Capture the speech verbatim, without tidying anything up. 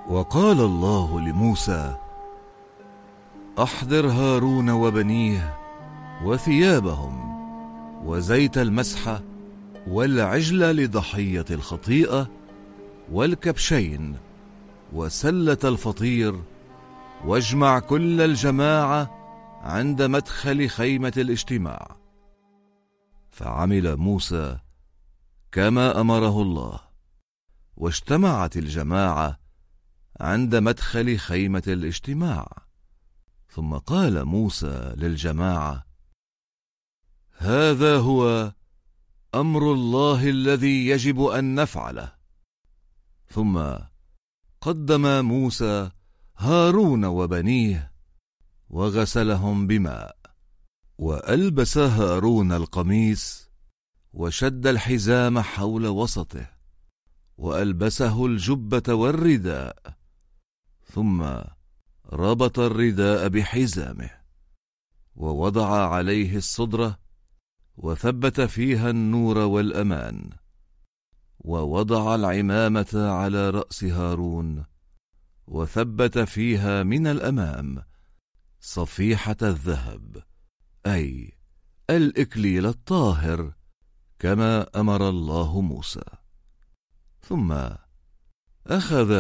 وقال الله لموسى: أحضر هارون وبنيه وثيابهم وزيت المسحة والعجل لضحية الخطيئة والكبشين وسلة الفطير، واجمع كل الجماعة عند مدخل خيمة الاجتماع. فعمل موسى كما أمره الله، واجتمعت الجماعة عند مدخل خيمة الاجتماع. ثم قال موسى للجماعة: هذا هو أمر الله الذي يجب أن نفعله. ثم قدم موسى هارون وبنيه وغسلهم بماء، وألبس هارون القميص وشد الحزام حول وسطه، وألبسه الجبة والرداء، ثم ربط الرداء بحزامه، ووضع عليه الصدرة، وثبت فيها النور والأمان، ووضع العمامة على رأس هارون، وثبت فيها من الأمام صفيحة الذهب، أي الإكليل الطاهر، كما أمر الله موسى. ثم أخذ